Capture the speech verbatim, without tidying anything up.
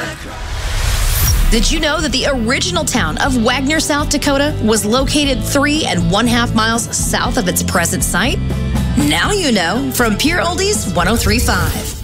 Did you know that the original town of Wagner, South Dakota was located three and one half miles south of its present site? Now you know from Pure Oldies one oh three point five.